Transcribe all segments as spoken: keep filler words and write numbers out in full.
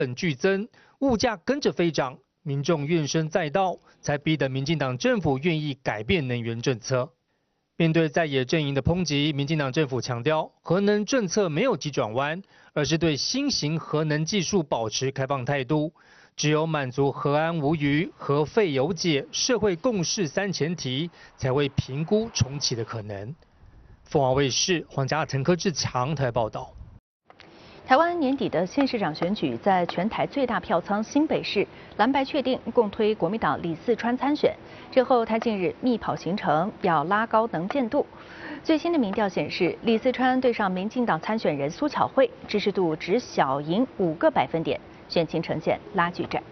本剧增，物价跟着飞涨，民众怨声载道，才逼得民进党政府愿意改变能源政策。面对在野阵营的抨击，民进党政府强调，核能政策没有急转弯，而是对新型核能技术保持开放态度。只有满足核安无虞、核废有解、社会共识三前提，才会评估重启的可能。凤凰卫视黄家陈科志强台报道。 台湾年底的县市长选举，在全台最大票仓新北市，蓝白确定共推国民党李四川参选。之后，他近日密跑行程，要拉高能见度。最新的民调显示，李四川对上民进党参选人苏巧慧，支持度只小赢五个百分点，选情呈现拉锯战。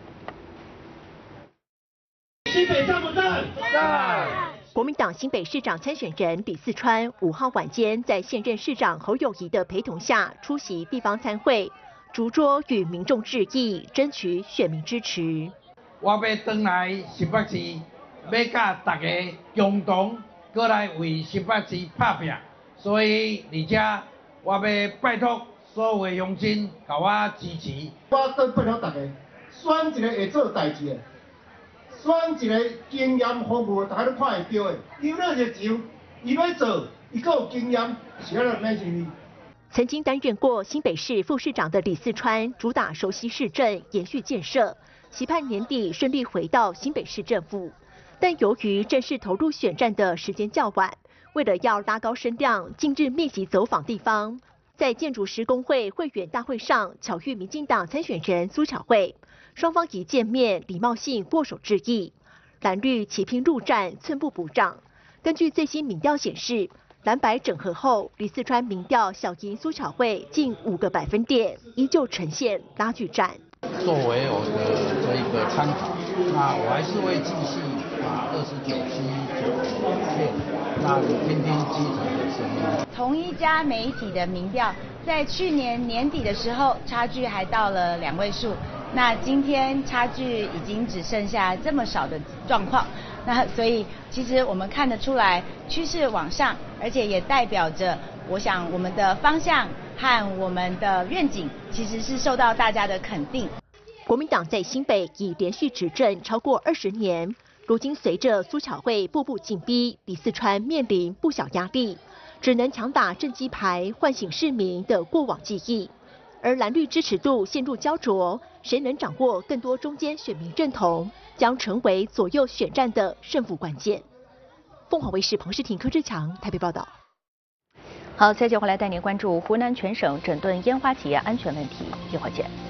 新北赞不赞？赞。 国民党新北市长参选人李四川五号晚间在现任市长侯友宜的陪同下出席地方参会，逐桌与民众致意，争取选民支持。 我要回来新北市，要甲大家共同过来为新北市打拼，所以而且我要拜托所有的乡亲，给我支持。 我跟拜托大家，选一个会做代志的。选一个经验丰富，大家都看会到的。有那热情，伊要做，伊够有经验，是要来咩事？ 曾经担任过新北市副市长的李四川，主打熟悉市政、延续建设，期盼年底顺利回到新北市政府。但由于正式投入选战的时间较晚，为了要拉高声量，近日密集走访地方，在建筑师工会会员大会上巧遇民进党参选人苏巧慧。双方一见面，礼貌性握手致意，蓝绿齐拼陆战，寸步不让。根据最新民调显示，蓝白整合后，李四川民调小赢苏巧慧近五个百分点，依旧呈现拉锯战。 作为我的这一个参考，那我还是会继续把二十九区九片，那你听听基层的声音。 同一家媒体的民调，在去年年底的时候，差距还到了两位数。那今天差距已经只剩下这么少的状况，那所以其实我们看得出来趋势往上，而且也代表着，我想我们的方向和我们的愿景其实是受到大家的肯定。 国民党在新北已连续执政超过二十年，如今随着苏巧慧步步紧逼，李四川面临不小压力，只能强打政绩牌，唤醒市民的过往记忆。而蓝绿支持度陷入焦灼，谁能掌握更多中间选民认同，将成为左右选战的胜负关键。凤凰卫视彭世婷、柯志强台北报道。 好，下节回来带您关注湖南全省整顿烟花企业安全问题，一会儿见。